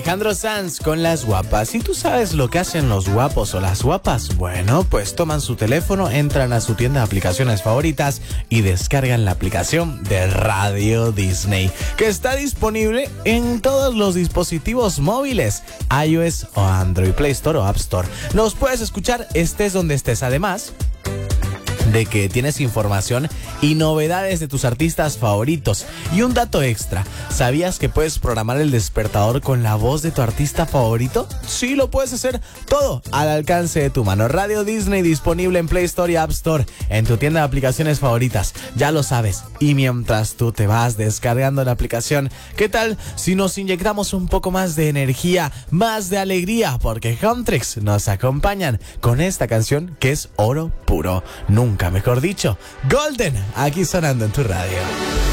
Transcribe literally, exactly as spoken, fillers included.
Alejandro Sanz con las guapas. ¿Y tú sabes lo que hacen los guapos o las guapas? Bueno, pues toman su teléfono, entran a su tienda de aplicaciones favoritas y descargan la aplicación de Radio Disney, que está disponible en todos los dispositivos móviles, iOS o Android, Play Store o App Store. Nos puedes escuchar estés donde estés. Además de que tienes información y novedades de tus artistas favoritos. Y un dato extra, ¿sabías que puedes programar el despertador con la voz de tu artista favorito? Sí, lo puedes hacer todo al alcance de tu mano. Radio Disney disponible en Play Store y App Store, en tu tienda de aplicaciones favoritas, ya lo sabes. Y mientras tú te vas descargando la aplicación, ¿qué tal si nos inyectamos un poco más de energía, más de alegría? Porque Huntrix nos acompañan con esta canción que es oro puro. Nunca mejor dicho, Golden, aquí sonando en tu radio.